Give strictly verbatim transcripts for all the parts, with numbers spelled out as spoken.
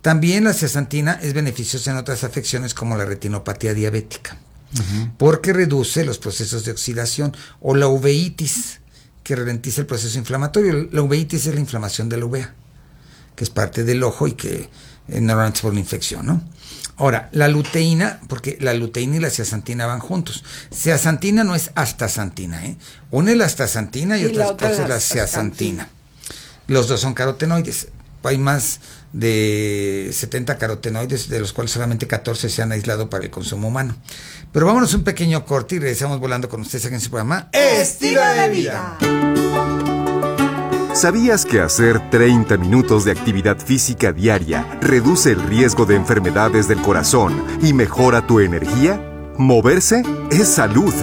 También la zeaxantina es beneficiosa en otras afecciones como la retinopatía diabética, uh-huh. porque reduce los procesos de oxidación, o la uveitis, que ralentiza el proceso inflamatorio. La uveitis es la inflamación de la uvea, que es parte del ojo y que eh, normalmente es por la infección, ¿no? Ahora, la luteína, porque la luteína y la zeaxantina van juntos. Zeaxantina no es astaxantina, ¿eh? Una es la astaxantina y, y otra, otra es la zeaxantina. Los dos son carotenoides. Hay más de setenta carotenoides, de los cuales solamente catorce se han aislado para el consumo humano. Pero vámonos un pequeño corte y regresamos volando con ustedes aquí en su programa Estilo de Vida. ¿Sabías que hacer treinta minutos de actividad física diaria reduce el riesgo de enfermedades del corazón y mejora tu energía? Moverse es salud.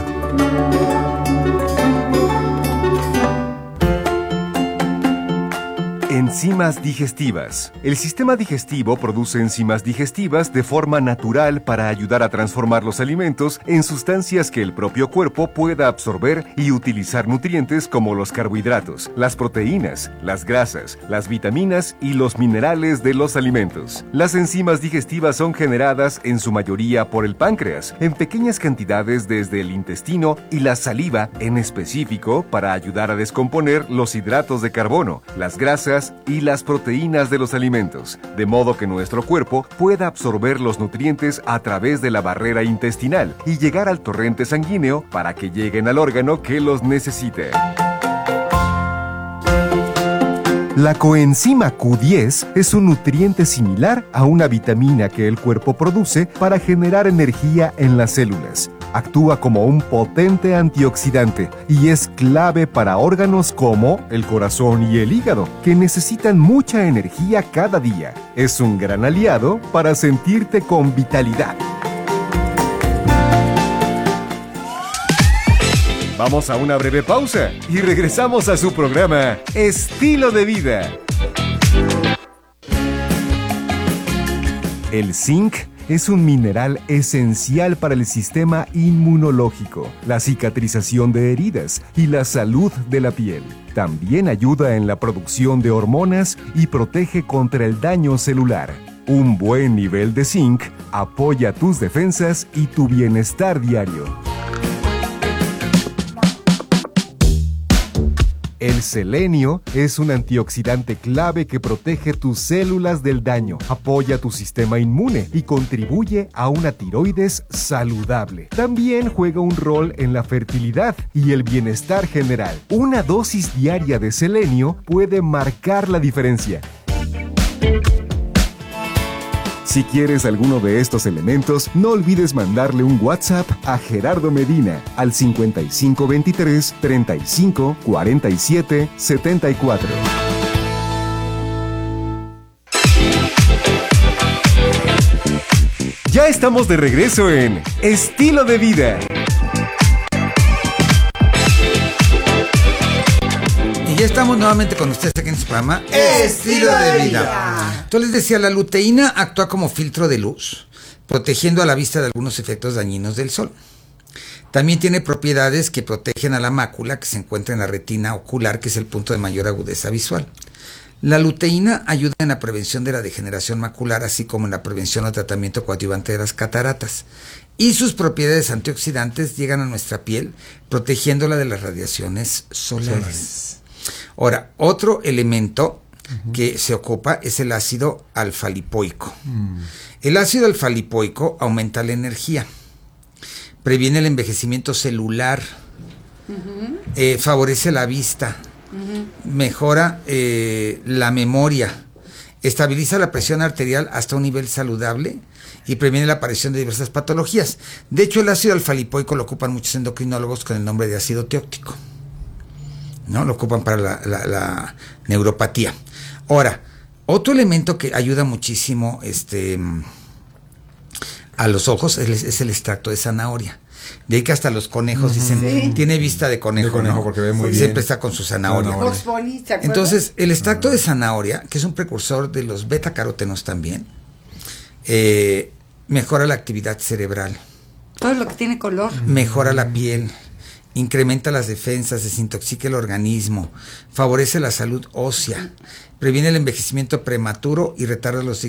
Enzimas digestivas. El sistema digestivo produce enzimas digestivas de forma natural para ayudar a transformar los alimentos en sustancias que el propio cuerpo pueda absorber y utilizar nutrientes como los carbohidratos, las proteínas, las grasas, las vitaminas y los minerales de los alimentos. Las enzimas digestivas son generadas en su mayoría por el páncreas, en pequeñas cantidades desde el intestino y la saliva en específico para ayudar a descomponer los hidratos de carbono, las grasas y las proteínas de los alimentos, de modo que nuestro cuerpo pueda absorber los nutrientes a través de la barrera intestinal y llegar al torrente sanguíneo para que lleguen al órgano que los necesite. La coenzima Q diez es un nutriente similar a una vitamina que el cuerpo produce para generar energía en las células. Actúa como un potente antioxidante y es clave para órganos como el corazón y el hígado, que necesitan mucha energía cada día. Es un gran aliado para sentirte con vitalidad. Vamos a una breve pausa y regresamos a su programa Estilo de Vida. El zinc es un mineral esencial para el sistema inmunológico, la cicatrización de heridas y la salud de la piel. También ayuda en la producción de hormonas y protege contra el daño celular. Un buen nivel de zinc apoya tus defensas y tu bienestar diario. El selenio es un antioxidante clave que protege tus células del daño, apoya tu sistema inmune y contribuye a una tiroides saludable. También juega un rol en la fertilidad y el bienestar general. Una dosis diaria de selenio puede marcar la diferencia. Si quieres alguno de estos elementos, no olvides mandarle un WhatsApp a Gerardo Medina al cincuenta y cinco veintitrés, treinta y cinco, cuarenta y siete, setenta y cuatro. Ya estamos de regreso en Estilo de Vida. Y ya estamos nuevamente con ustedes aquí en su programa Estilo de Vida. Entonces les decía, la luteína actúa como filtro de luz, protegiendo a la vista de algunos efectos dañinos del sol. También tiene propiedades que protegen a la mácula que se encuentra en la retina ocular, que es el punto de mayor agudeza visual. La luteína ayuda en la prevención de la degeneración macular, así como en la prevención o tratamiento coadyuvante de las cataratas. Y sus propiedades antioxidantes llegan a nuestra piel, protegiéndola de las radiaciones solares. Ahora, otro elemento uh-huh. que se ocupa es el ácido alfa-lipoico. Uh-huh. El ácido alfa-lipoico aumenta la energía, previene el envejecimiento celular, uh-huh. eh, favorece la vista, uh-huh. mejora eh, la memoria, estabiliza la presión arterial hasta un nivel saludable y previene la aparición de diversas patologías. De hecho, el ácido alfa-lipoico lo ocupan muchos endocrinólogos con el nombre de ácido teóctico, ¿no? Lo ocupan para la, la, la neuropatía. Ahora, otro elemento que ayuda muchísimo este, a los ojos es, es el extracto de zanahoria. De ahí que hasta los conejos uh-huh. dicen, sí. tiene vista de conejo, de conejo ¿no? porque ve muy bien. Siempre está con su zanahoria. zanahoria. Entonces, el extracto de zanahoria, que es un precursor de los betacarotenos también, eh, mejora la actividad cerebral. Todo lo que tiene color. Mejora la piel. Incrementa las defensas, desintoxica el organismo, favorece la salud ósea, previene el envejecimiento prematuro y retarda los